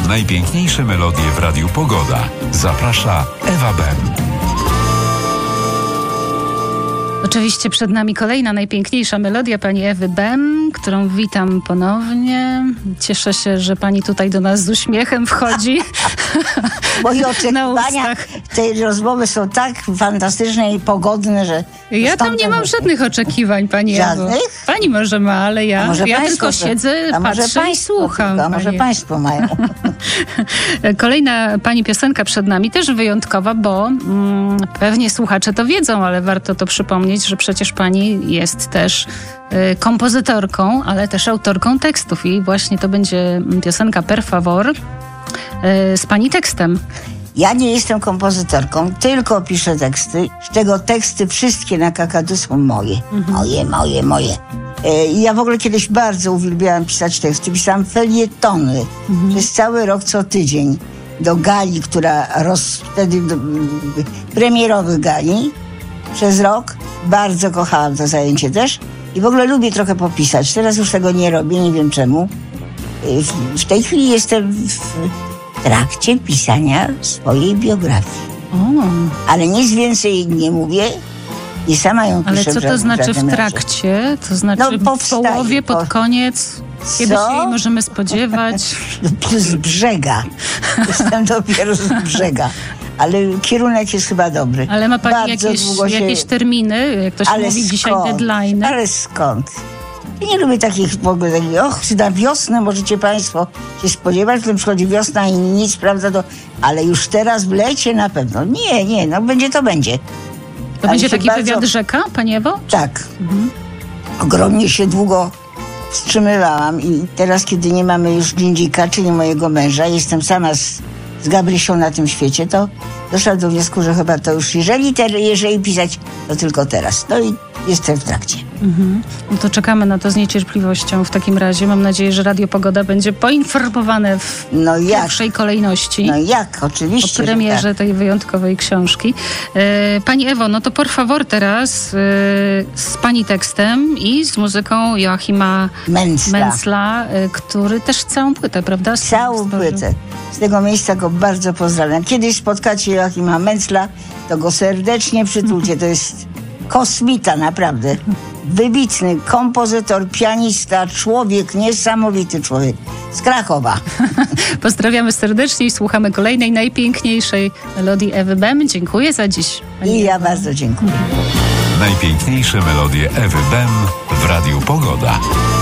Najpiękniejsze melodie w Radiu Pogoda. Zaprasza Ewa Bem. Oczywiście przed nami kolejna najpiękniejsza melodia pani Ewy Bem, którą witam ponownie. Cieszę się, że pani tutaj do nas z uśmiechem wchodzi. Moje oczekiwania tej rozmowy są tak fantastyczne i pogodne, że... Ja tam nie mam żadnych oczekiwań, pani Ewo. Żadnych? Pani może ma, ale ja tylko siedzę, patrzę i słucham. A może państwo mają. Kolejna pani piosenka przed nami, też wyjątkowa, bo pewnie słuchacze to wiedzą, ale warto to przypomnieć, że przecież pani jest też kompozytorką, ale też autorką tekstów i właśnie to będzie piosenka Per Favor z pani tekstem. Ja nie jestem kompozytorką, tylko piszę teksty. Z tego teksty wszystkie na kakadu są moje. Moje. Ja w ogóle kiedyś bardzo uwielbiałam pisać teksty. Pisałam felietony przez cały rok, co tydzień. Do gali, która wtedy premierowych gali przez rok. Bardzo kochałam to zajęcie też. I w ogóle lubię trochę popisać. Teraz już tego nie robię, nie wiem czemu. W tej chwili jestem w trakcie pisania swojej biografii. Ale nic więcej nie mówię. I sama ją piszę. Ale co to znaczy w trakcie? To znaczy w połowie, pod koniec? Kiedy się jej możemy spodziewać? Z brzega. Jestem dopiero z brzega. Ale kierunek jest chyba dobry. Ale ma pani jakieś terminy? Jak to się mówi dzisiaj, deadline? Ale skąd? Ja nie lubię takich w ogóle, na wiosnę możecie państwo się spodziewać, że przychodzi wiosna i nic, prawda, ale już teraz w lecie na pewno. Nie, będzie to będzie. To będzie taki wywiad rzeka, pani Ewo? Tak. Ogromnie się długo wstrzymywałam i teraz, kiedy nie mamy już Dżindzika, czyli mojego męża, jestem sama z Gabrysią na tym świecie, to doszłam do wniosku, że chyba to już, jeżeli pisać, to tylko teraz. No i jestem w trakcie. No to czekamy na to z niecierpliwością w takim razie. Mam nadzieję, że Radio Pogoda będzie poinformowane w pierwszej kolejności. Oczywiście. O premierze tej wyjątkowej książki. Pani Ewo, no to por favor teraz z pani tekstem i z muzyką Joachima Mentzla, który też całą płytę, prawda? Całą płytę. Z tego miejsca go bardzo pozdrawiam. Kiedyś spotkacie Joachima Mentzla, to go serdecznie przytulcie. To jest kosmita, naprawdę. Wybitny kompozytor, pianista, człowiek, niesamowity człowiek. Z Krakowa. Pozdrawiamy serdecznie i słuchamy kolejnej, najpiękniejszej melodii Ewy Bem. Dziękuję za dziś. I ja bardzo dziękuję. Najpiękniejsze melodie Ewy Bem w Radiu Pogoda.